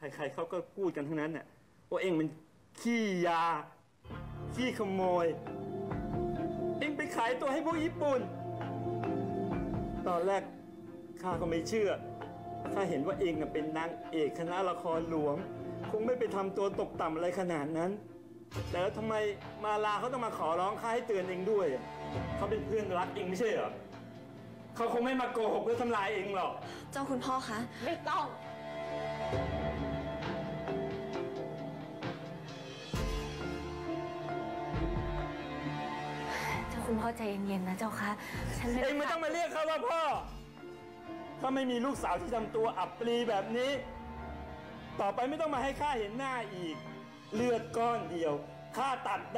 ใครๆเขาก็พูดกันทั้งนั้นน่ะว่าเองมันขี้ยาขี้ขโมยเองไปขายตัวให้พวกญี่ปุ่นตอนแรกข้าก็ไม่เชื่อข้าเห็นว่าเองเป็นนางเอกคณะละครหลวงคงไม่ไปทำตัวตกต่ำอะไรขนาดนั้นแต่แล้วทำไมมาลาเขาต้องมาขอร้องข้าให้เตือนเองด้วยเขาเป็นเพื่อนรักเองไม่ใช่เหรอเขาคงไม่มาโกหกเพื่อทำลายเองหรอกเจ้าคุณพ่อคะไม่ต้องเจ้าคุณพ่อใจเย็นๆนะเจ้าคะฉันไม่เองไม่ต้องมาเรียกเขาว่าพ่อถ้าไม่มีลูกสาวที่ทำตัวอับปรีแบบนี้ต่อไปไม่ต้องมาให้ข้าเห็นหน้าอีกเลือดก้อนเดียวข้าตัด